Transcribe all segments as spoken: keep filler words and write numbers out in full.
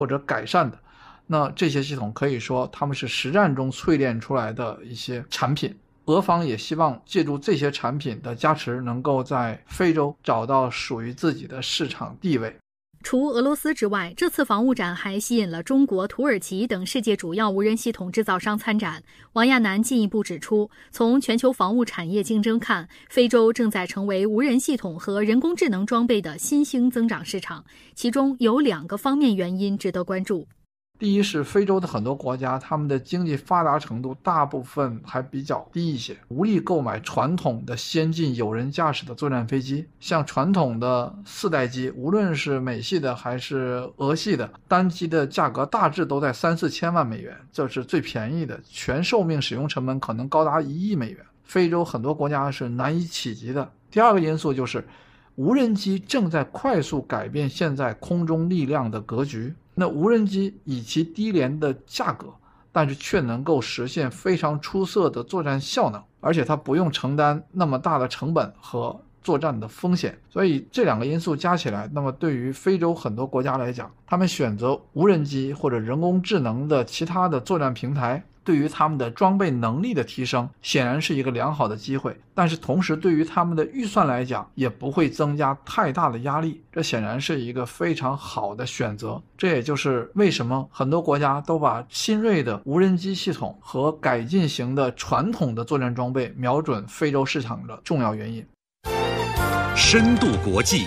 或者改善的。那这些系统可以说他们是实战中淬炼出来的一些产品。俄方也希望借助这些产品的加持，能够在非洲找到属于自己的市场地位。 除俄罗斯之外，这次防务展还吸引了中国、土耳其等世界主要无人系统制造商参展。王亚楠进一步指出，从全球防务产业竞争看，非洲正在成为无人系统和人工智能装备的新兴增长市场，其中有两个方面原因值得关注。 第一是非洲的很多国家，他们的经济发达程度大部分还比较低一些，无力购买传统的先进有人驾驶的作战飞机。像传统的四代机，无论是美系的还是俄系的，单机的价格大致都在三四千万美元，这是最便宜的，全寿命使用成本可能高达一亿美元。非洲很多国家是难以企及的。第二个因素就是无人机正在快速改变现在空中力量的格局。那无人机以其低廉的价格，但是却能够实现非常出色的作战效能，而且它不用承担那么大的成本和作战的风险。所以这两个因素加起来，那么对于非洲很多国家来讲，他们选择无人机或者人工智能的其他的作战平台，对于他们的装备能力的提升显然是一个良好的机会，但是同时对于他们的预算来讲也不会增加太大的压力，这显然是一个非常好的选择。这也就是为什么很多国家都把新锐的无人机系统和改进型的传统的作战装备瞄准非洲市场的重要原因。 深度国际，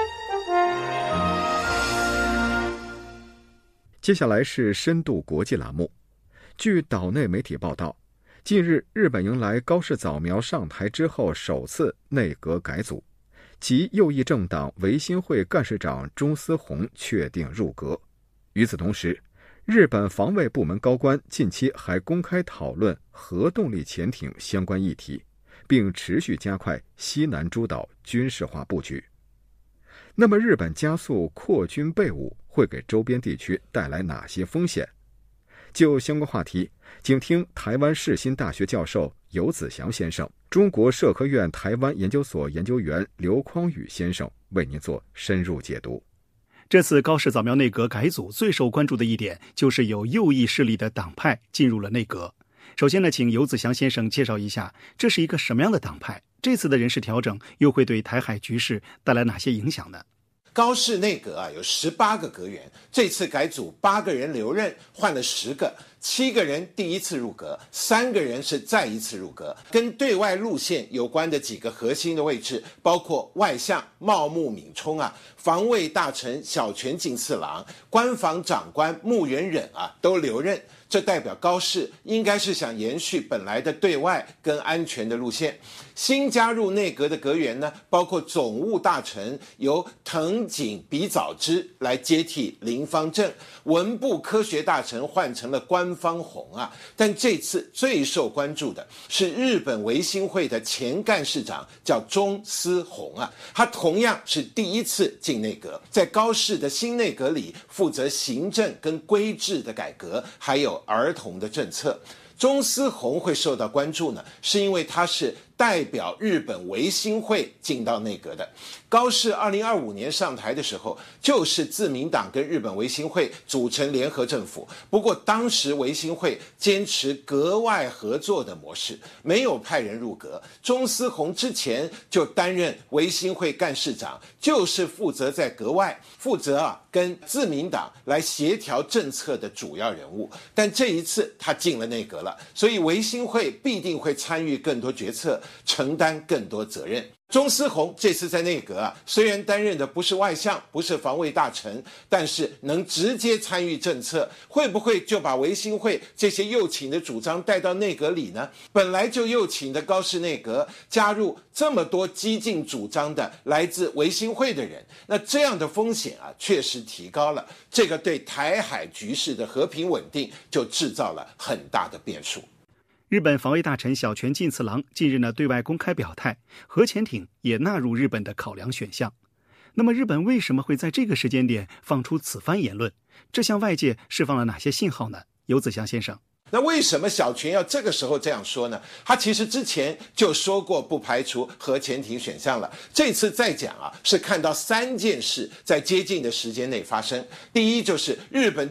接下来是深度国际栏目。据岛内媒体报道，近日日本迎来高市早苗上台之后首次内阁改组，其右翼政党维新会干事长中司宏确定入阁。与此同时，日本防卫部门高官近期还公开讨论核动力潜艇相关议题，并持续加快西南诸岛军事化布局。那么日本加速扩军备武会给周边地区带来哪些风险？就相关话题，请听台湾世新大学教授游子祥先生、中国社科院台湾研究所研究员刘匡宇先生为您做深入解读。 这次高市早苗内阁改组最受关注的一点，就是有右翼势力的党派进入了内阁。首先呢，请游子祥先生介绍一下，这是一个什么样的党派？这次的人事调整又会对台海局势带来哪些影响呢？ 高市内阁啊有十八个阁员，这次改组八个人留任，换了十个，七个人第一次入阁，三个人是再一次入阁。跟对外路线有关的几个核心的位置，包括外相茂木敏充啊，防卫大臣小泉进次郎，官房长官木原忍啊都留任。这代表高市应该是想延续本来的对外跟安全的路线。新加入内阁的阁员呢，包括总务大臣由藤井比早之来接替林芳正，文部科学大臣换成了官方弘啊。但这次最受关注的是日本维新会的前干事长，叫中司宏啊，他同样是第一次进内阁，在高市的新内阁里负责行政跟规制的改革，还有儿童的政策。中司宏会受到关注呢，是因为他是代表日本维新会进到内阁的。高市二零二五年上台的时候，就是自民党跟日本维新会组成联合政府。不过当时维新会坚持阁外合作的模式，没有派人入阁。中司宏之前就担任维新会干事长，就是负责在阁外负责啊跟自民党来协调政策的主要人物。但这一次他进了内阁了，所以维新会必定会参与更多决策，承担更多责任。中司宏这次在内阁啊，虽然担任的不是外相，不是防卫大臣，但是能直接参与政策，会不会就把维新会这些右倾的主张带到内阁里呢？本来就右倾的高市内阁加入这么多激进主张的来自维新会的人，那这样的风险啊确实提高了，这个对台海局势的和平稳定就制造了很大的变数。 日本防卫大臣小泉进次郎近日呢对外公开表态，核潜艇也纳入日本的考量选项。那么日本为什么会在这个时间点放出此番言论？这向外界释放了哪些信号呢？游子祥先生。 那为什么小泉要这个时候这样说呢？他其实之前就说过不排除核潜艇选项了，这次再讲啊，是看到三件事在接近的时间内发生。第一就是日本